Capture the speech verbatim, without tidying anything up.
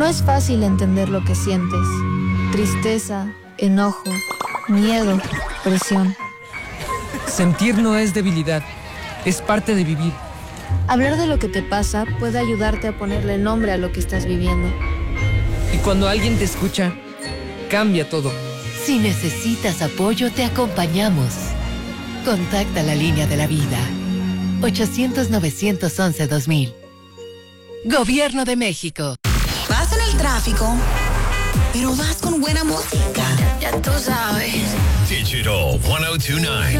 No es fácil entender lo que sientes. Tristeza, enojo, miedo, presión. Sentir no es debilidad, es parte de vivir. Hablar de lo que te pasa puede ayudarte a ponerle nombre a lo que estás viviendo. Y cuando alguien te escucha, cambia todo. Si necesitas apoyo, te acompañamos. Contacta la línea de la vida. ochocientos, novecientos once, dos mil. Gobierno de México. Vas en el tráfico, pero vas con buena música. Ya tú sabes. Digital ciento dos punto nueve.